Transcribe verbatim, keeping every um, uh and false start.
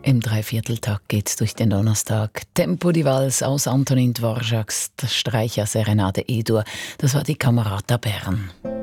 Im Dreivierteltakt geht's durch den Donnerstag. Tempo di Vals aus Antonin Dvořáks Streicher Serenade E-Dur. Das war die Camerata Bern.